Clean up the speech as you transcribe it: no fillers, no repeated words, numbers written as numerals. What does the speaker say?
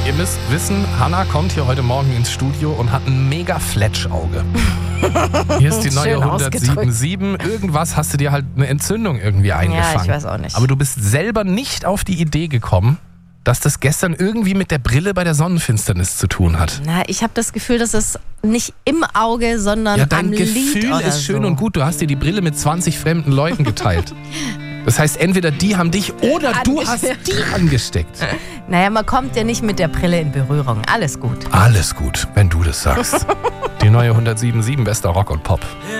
Ihr müsst wissen, Hannah kommt hier heute Morgen ins Studio und hat ein mega Fletschauge. Hier ist die neue Schön 107.7. Irgendwas hast du dir halt eine Entzündung irgendwie eingefangen. Ja, ich weiß auch nicht. Aber du bist selber nicht auf die Idee gekommen, dass das gestern irgendwie mit der Brille bei der Sonnenfinsternis zu tun hat. Na, ich habe das Gefühl, dass es nicht im Auge, sondern Ja, am dein Lid Gefühl oder ist schön so. und gut. Du hast dir die Brille mit 20 fremden Leuten geteilt. Das heißt, entweder die haben dich oder du hast die angesteckt. Naja, man kommt ja nicht mit der Brille in Berührung. Alles gut. Alles gut, wenn du das sagst. Die neue 107.7 bester Rock und Pop.